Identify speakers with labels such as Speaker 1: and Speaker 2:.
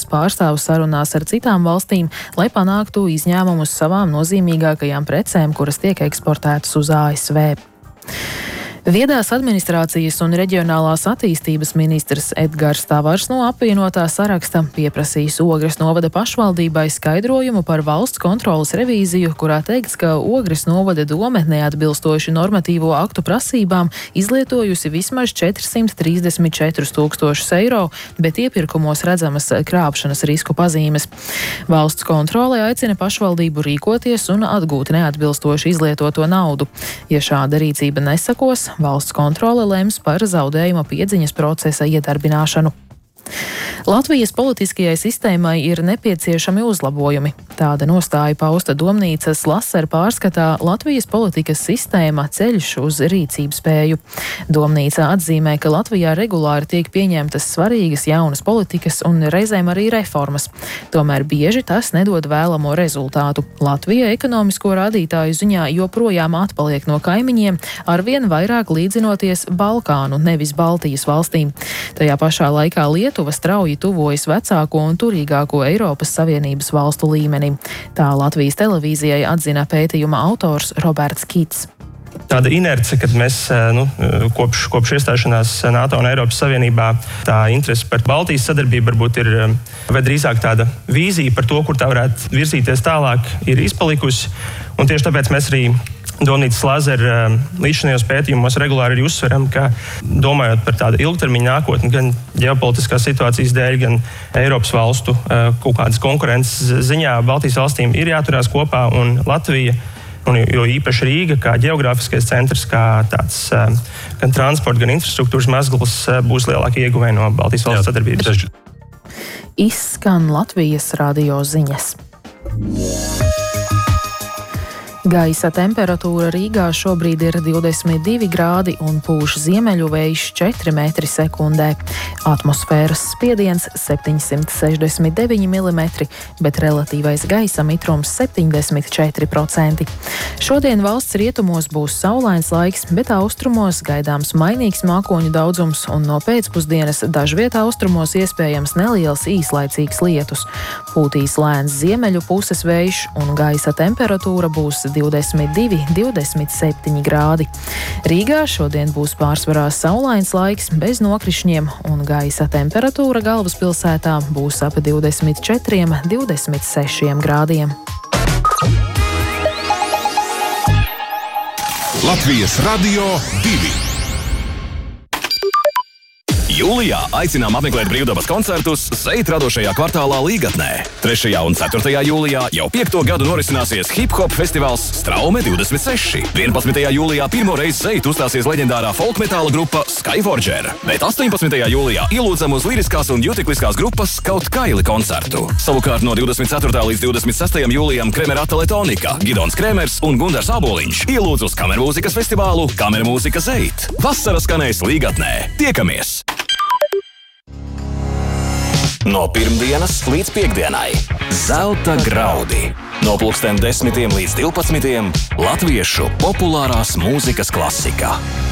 Speaker 1: pārstāvus sarunās ar citām valstīm, lai panāktu izņēmumus savām nozīmīgākajām precēm, kuras tiek eksportētas uz ASV. Viedās administrācijas un reģionālās attīstības ministrs Edgars Tavars no apvienotā saraksta pieprasīs Ogres novada pašvaldībai skaidrojumu par valsts kontroles revīziju, kurā teikts, ka Ogres novada dome neatbilstoši normatīvo aktu prasībām izlietojusi vismaz 434 000 eiro, bet iepirkumos redzamas krāpšanas risku pazīmes. Valsts kontrole aicina pašvaldību rīkoties un atgūt neatbilstoši izlietoto naudu. Ja šāda rīcība nesakos, valsts kontrole lems par zaudējuma piedziņas procesa iedarbināšanu. Latvijas politiskajai sistēmai ir nepieciešami uzlabojumi. Tāda nostāja pausta domnīcas Lasera pārskatā Latvijas politikas sistēma ceļš uz rīcības spēju. Domnīca atzīmē, ka Latvijā regulāri tiek pieņemtas svarīgas jaunas politikas un reizēm arī reformas. Tomēr bieži tas nedod vēlamo rezultātu. Latvija ekonomisko rādītāju ziņā joprojām atpaliek no kaimiņiem, arvien vairāk līdzinoties Balkānu, nevis Baltijas valstīm. Tajā pašā laikā Lietuva strauji tuvojas vecāko un turīgāko Eiropas Savienības valstu līmenim. Tā Latvijas televīzijai atzina pētījuma autors Roberts Kits.
Speaker 2: Tāda inerce, kad mēs kopš iestāšanās NATO un Eiropas Savienībā tā interese par Baltijas sadarbību varbūt ir, vai drīzāk tāda vīzija par to, kur tā varētu virzīties tālāk, ir izpalikusi. Un tieši tāpēc mēs arī Domnīcas Lasera līdzšinējos pētījumos regulāri arī uzsveram, ka domājot par tādu ilgtermiņu nākotni, gan ģeopolitiskās situācijas dēļ, gan Eiropas valstu kaut kādas konkurences ziņā, Baltijas valstīm ir jāturās kopā, un Latvija, un jo īpaši Rīga, kā ģeogrāfiskais centrs, kā tāds gan transporta, gan infrastruktūras mezgls, būs lielākie ieguvēji no Baltijas valstu sadarbības.
Speaker 1: Izskan Latvijas radio ziņas. Gaisa temperatūra Rīgā šobrīd ir 22 grādi un pūš ziemeļu vējš 4 metri sekundē. Atmosfēras spiediens 769 mm, bet relatīvais gaisa mitrums 74%. Šodien valsts rietumos būs saulains laiks, bet austrumos gaidāms mainīgs mākoņu daudzums un no pēcpusdienas dažviet austrumos iespējams neliels īslaicīgs lietus. Pūtīs lēns ziemeļu puses vējš un gaisa temperatūra būs 22–27 grādi. Rīgā šodien būs pārsvarā saulains laiks bez nokrišņiem un gaisa temperatūra galvaspilsētā būs ap 24–26 grādiem.
Speaker 3: Latvijas Radio 2. Jūlijā aicinām apmeklēt brīvdabas koncertus Zeit radošajā kvartālā Līgatnē. 3. un 4. jūlijā jau 5. gadu norisināsies hip-hop festivāls Straume 26. 11. jūlijā pirmo reizi Zeit uzstāsies leģendārā folkmetāla grupa Skyforger, bet 18. jūlijā ielūdzam uz liriskās un jutikliskās grupas Kaut Kaili koncertu. Savukārt no 24. līdz 26. jūlijam Kremerata Letonika, Gidons Kremers un Gundars Āboliņš ielūdz uz kamermūzikas festivālu Kamermūzika Zeit. Vasara skanēs Līgatnē. Tiekamies! No pirmdienas līdz piekdienai Zelta graudi. No 10 līdz 12 latviešu populārās mūzikas klasika.